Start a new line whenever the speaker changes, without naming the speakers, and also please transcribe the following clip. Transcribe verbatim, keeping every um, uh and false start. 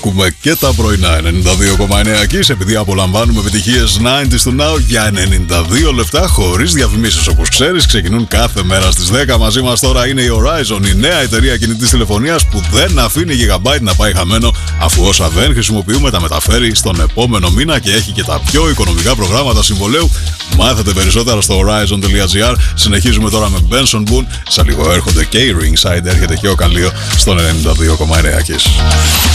ακούμε και τα πρωινά ενενήντα δύο κόμμα εννέα Kiss, επειδή απολαμβάνουμε επιτυχίες ενενήντα του Now για ενενήντα δύο λεπτά χωρίς διαφημίσεις. Όπως ξέρεις, ξεκινούν κάθε μέρα στις δέκα. Μαζί μας τώρα είναι η Horizon, η νέα εταιρεία κινητής τηλεφωνίας που δεν αφήνει gigabyte να πάει χαμένο, αφού όσα δεν χρησιμοποιούμε τα μεταφέρει στον επόμενο μήνα και έχει και τα πιο οικονομικά προγράμματα συμβολέου. Μάθετε περισσότερα στο horizon τελεία gr. Συνεχίζουμε τώρα με Benson Boone. Σε λίγο έρχονται και οι Ringside, έρχεται και ο Καλείο στον ενενήντα δύο κόμμα εννέα Kiss.